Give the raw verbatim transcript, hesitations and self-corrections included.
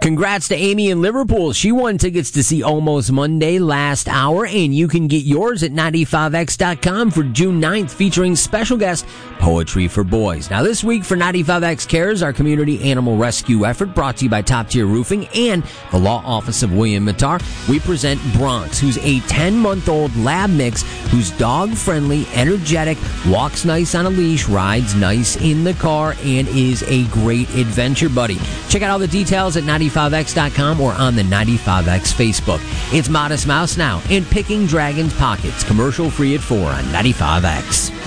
Congrats to Amy in Liverpool. She won tickets to see Almost Monday last hour, and you can get yours at ninety-five X dot com for June ninth, featuring special guest Poetry for Boys. Now, this week for ninety-five X Cares, our community animal rescue effort brought to you by Top Tier Roofing and the Law Office of William Mattar, we present Bronx, who's a ten-month-old lab mix who's dog-friendly, energetic, walks nice on a leash, rides nice in the car, and is a great adventure buddy. Check out all the details at ninety-five X dot com or on the ninety-five X Facebook. It's Modest Mouse now and Picking Dragons Pockets, commercial free at four on ninety-five X.